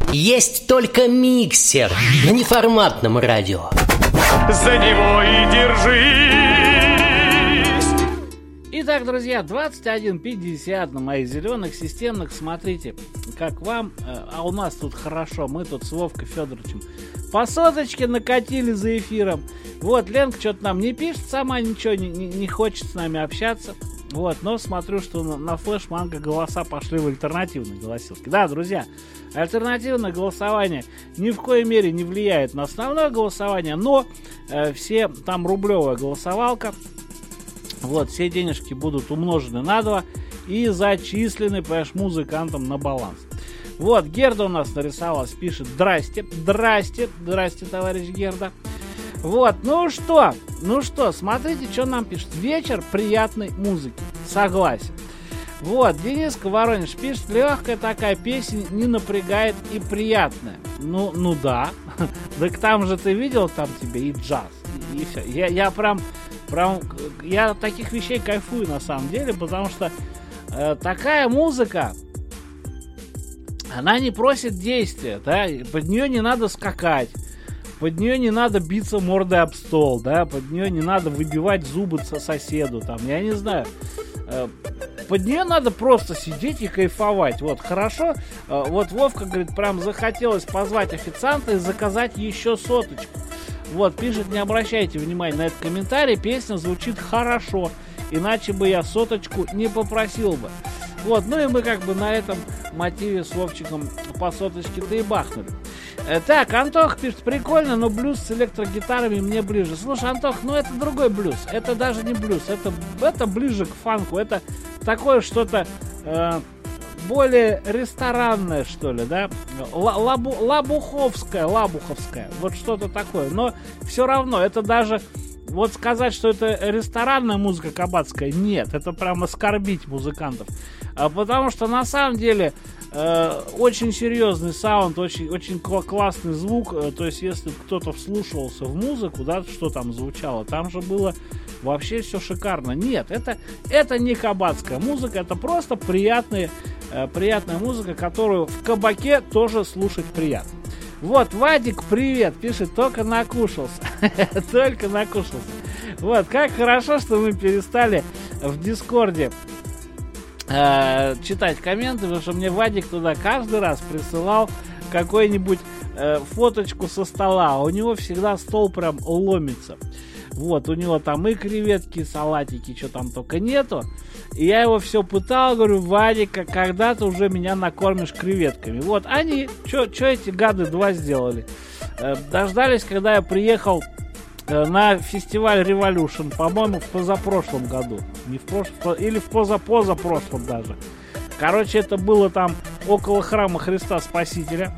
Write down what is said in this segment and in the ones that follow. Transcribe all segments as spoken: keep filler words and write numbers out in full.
Есть только миксер на неформатном радио. За него и держись. Итак, друзья, двадцать один пятьдесят на моих зеленых системных. Смотрите, как вам. А у нас тут хорошо. Мы тут с Вовкой Федоровичем по соточке накатили за эфиром. Вот, Ленка что-то нам не пишет сама, ничего не, не, не хочет с нами общаться. Вот, но смотрю, что на, на флеш-манго голоса пошли в альтернативные голосилки. Да, друзья, альтернативное голосование ни в коей мере не влияет на основное голосование, но э, все, там рублевая голосовалка, вот, все денежки будут умножены на два и зачислены, понимаешь, музыкантам на баланс. Вот, Герда у нас нарисовалась, пишет: здрасте, здрасте, здрасте, товарищ Герда. Вот, ну что, ну что, смотрите, что нам пишет. Вечер приятной музыки. Согласен. Вот, Дениска Воронеж пишет: легкая такая песня, не напрягает и приятная. Ну, ну да. Так там же ты видел, там тебе и джаз, и, и все. Я, я прям, прям, я от таких вещей кайфую на самом деле, потому что э, такая музыка, она не просит действия, да, под нее не надо скакать. Под нее не надо биться мордой об стол, да, под нее не надо выбивать зубы со соседу, там, я не знаю. Под нее надо просто сидеть и кайфовать. Вот, хорошо. Вот Вовка говорит, прям захотелось позвать официанта и заказать еще соточку. Вот, пишет: не обращайте внимания на этот комментарий, песня звучит хорошо, иначе бы я соточку не попросил бы. Вот, ну и мы как бы на этом мотиве с Вовчиком по соточке-то и бахнули. Так, Антох пишет: прикольно, но блюз с электрогитарами мне ближе. Слушай, Антох, ну это другой блюз. Это даже не блюз, это, это ближе к фанку. Это такое что-то э, более ресторанное, что ли, да? Лабу, лабуховское, лабуховское. Вот что-то такое. Но все равно, это даже... Вот сказать, что это ресторанная музыка кабацкая, нет, это прям оскорбить музыкантов. А потому что на самом деле э, очень серьезный саунд, очень, очень классный звук. Э, то есть, если кто-то вслушивался в музыку, да, что там звучало, там же было вообще все шикарно. Нет, это, это не кабацкая музыка, это просто приятная, э, приятная музыка, которую в кабаке тоже слушать приятно. Вот, Вадик, привет, пишет: только накушался. Только накушался. Вот, как хорошо, что мы перестали в Дискорде э, читать комменты, потому что мне Вадик туда каждый раз присылал какую-нибудь э, фоточку со стола. У него всегда стол прям ломится. Вот, у него там и креветки, и салатики, что там только нету. И я его все пытал, говорю: Вадик, когда ты уже меня накормишь креветками? Вот, они, что эти гады два сделали? Э, дождались, когда я приехал э, на фестиваль Revolution, по-моему, в позапрошлом году. Не в прошлом, или в позапозапрошлом даже. Короче, это было там около храма Христа Спасителя.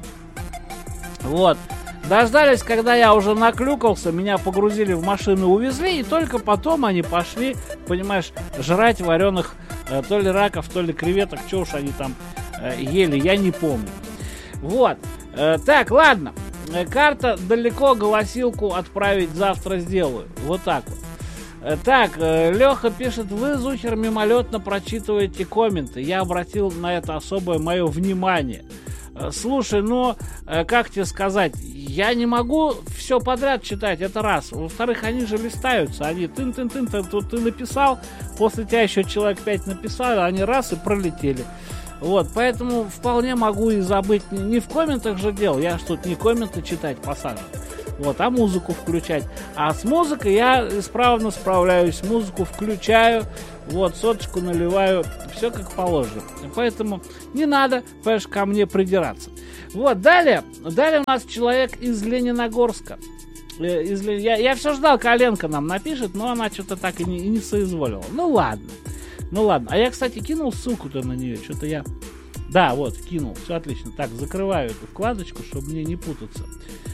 Вот. Дождались, когда я уже наклюкался, меня погрузили в машину, увезли, и только потом они пошли, понимаешь, жрать вареных э, то ли раков, то ли креветок, что уж они там э, ели, я не помню. Вот. Э, так, ладно. Э, карта далеко, голосилку отправить завтра сделаю. Вот так вот. Э, так, э, Леха пишет: вы, Зухер, мимолетно прочитываете комменты. Я обратил на это особое мое внимание. Слушай, ну, как тебе сказать, я не могу все подряд читать, это раз. Во-вторых, они же листаются, они тын-тын-тын, тут ты написал, после тебя еще человек пять написали, они раз и пролетели. Вот, поэтому вполне могу и забыть, не в комментах же дело, я ж тут не комменты читать посажен. Вот, а музыку включать. А с музыкой я исправно справляюсь, музыку включаю, вот, соточку наливаю, все как положено. Поэтому не надо, понимаешь, ко мне придираться. Вот, далее, далее у нас человек из Лениногорска. Из, я, я все ждал, Коленко нам напишет, но она что-то так и не, и не соизволила. Ну ладно, ну ладно. А я, кстати, кинул ссылку-то на нее, что-то я... Да, вот, кинул, все отлично. Так, закрываю эту вкладочку, чтобы мне не путаться.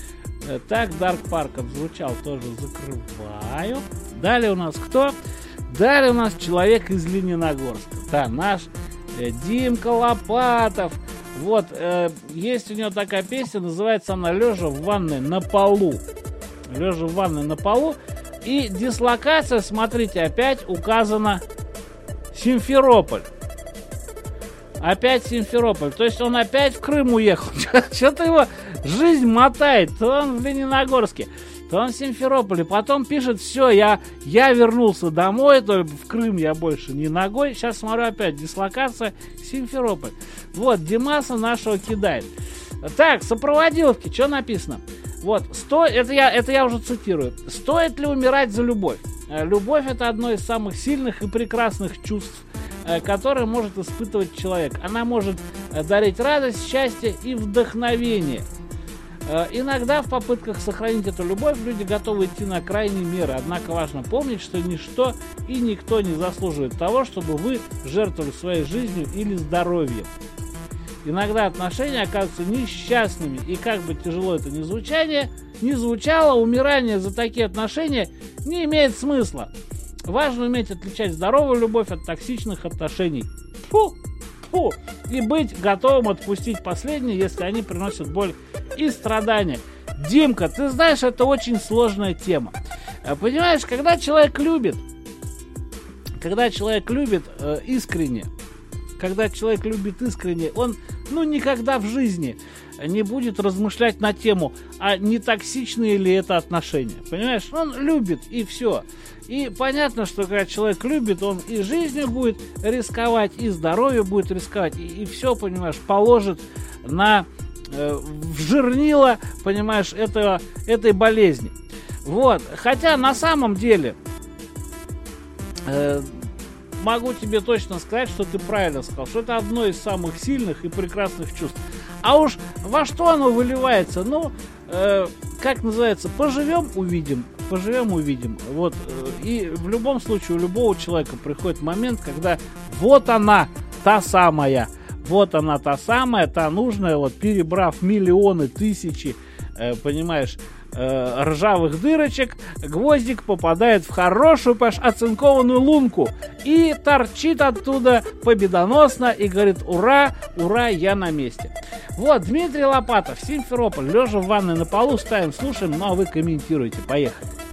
Так, Dark Park отзвучал, тоже закрываю. Далее у нас кто? Далее у нас человек из Лениногорска. Да, наш э, Димка Лопатов. Вот, э, есть у него такая песня, называется она «Лежа в ванной на полу». Лежа в ванной на полу. И дислокация, смотрите, опять указана Симферополь. Опять Симферополь. То есть он опять в Крым уехал. Что-то его жизнь мотает. То он в Лениногорске, то он в Симферополе. Потом пишет: все, я, я вернулся домой, то в Крым я больше не ногой. Сейчас смотрю, опять дислокация Симферополь. Вот, Димаса нашего кидает. Так, сопроводиловки, что написано? Вот, сто... это, я, это я уже цитирую. Стоит ли умирать за любовь? Любовь — это одно из самых сильных и прекрасных чувств, которое может испытывать человек. Она может дарить радость, счастье и вдохновение. Иногда в попытках сохранить эту любовь люди готовы идти на крайние меры. Однако важно помнить, что ничто и никто не заслуживает того, чтобы вы жертвовали своей жизнью или здоровьем. Иногда отношения оказываются несчастными, и как бы тяжело это ни звучало, ни звучало, умирание за такие отношения не имеет смысла. Важно уметь отличать здоровую любовь от токсичных отношений. Фу, фу. И быть готовым отпустить последние, если они приносят боль и страдания. Димка, ты знаешь, это очень сложная тема. Понимаешь, когда человек любит, когда человек любит э, искренне, когда человек любит искренне, он, ну, никогда в жизни не будет размышлять на тему, а не токсичные ли это отношения. Понимаешь? Он любит, и все. И понятно, что когда человек любит, он и жизнью будет рисковать, и здоровье будет рисковать, и, и все, понимаешь, положит на э, в жернила, понимаешь, этого, этой болезни. Вот. Хотя на самом деле э, могу тебе точно сказать, что ты правильно сказал, что это одно из самых сильных и прекрасных чувств. А уж во что оно выливается, ну, э, как называется, поживем, увидим, поживем, увидим. Вот, э, и в любом случае у любого человека приходит момент, когда вот она, та самая, вот она, та самая, та нужная, вот, перебрав миллионы, тысячи, э, понимаешь, э, ржавых дырочек, гвоздик попадает в хорошую, понимаешь, оцинкованную лунку и торчит оттуда победоносно и говорит: ура, ура, я на месте. Вот, Дмитрий Лопатов, Симферополь, лежа в ванной на полу, ставим, слушаем, ну а вы комментируйте, поехали.